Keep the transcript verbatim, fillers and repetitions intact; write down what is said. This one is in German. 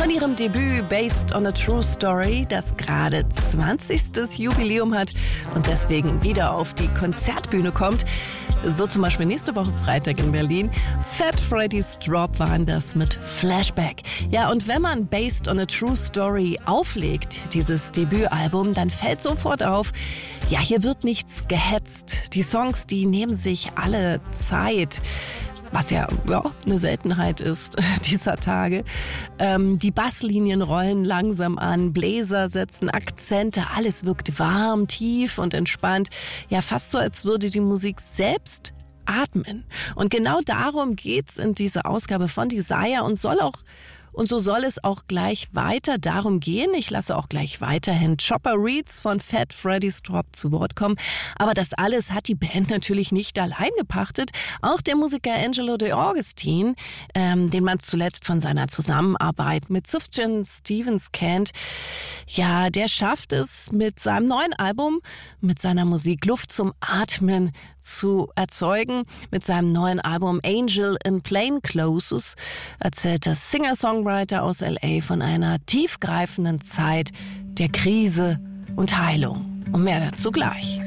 Von ihrem Debüt Based on a True Story, das gerade zwanzigstes Jubiläum hat und deswegen wieder auf die Konzertbühne kommt. So zum Beispiel nächste Woche Freitag in Berlin. Fat Freddy's Drop waren das mit Flashback. Ja, und wenn man Based on a True Story auflegt, dieses Debütalbum, dann fällt sofort auf, ja, hier wird nichts gehetzt. Die Songs, die nehmen sich alle Zeit. Was ja, ja eine Seltenheit ist dieser Tage. Ähm, die Basslinien rollen langsam an, Bläser setzen Akzente, alles wirkt warm, tief und entspannt. Ja, fast so, als würde die Musik selbst atmen. Und genau darum geht's in dieser Ausgabe von Desire und soll auch Und so soll es auch gleich weiter darum gehen. Ich lasse auch gleich weiterhin Chopper Reads von Fat Freddy's Drop zu Wort kommen. Aber das alles hat die Band natürlich nicht allein gepachtet. Auch der Musiker Angelo De Augustine, ähm, den man zuletzt von seiner Zusammenarbeit mit Sufjan Stevens kennt, ja, der schafft es mit seinem neuen Album, mit seiner Musik Luft zum Atmen zu erzeugen. Mit seinem neuen Album Angel in Plain Clothes erzählt der Singer-Songwriter aus L A von einer tiefgreifenden Zeit der Krise und Heilung. Und mehr dazu gleich.